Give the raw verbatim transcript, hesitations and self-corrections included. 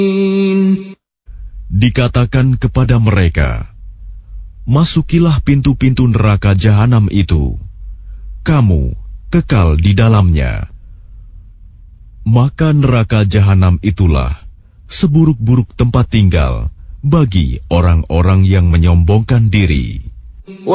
Dikatakan kepada mereka, masukilah pintu-pintu neraka jahanam itu, kamu kekal di dalamnya. Maka neraka jahanam itulah seburuk-buruk tempat tinggal bagi orang-orang yang menyombongkan diri.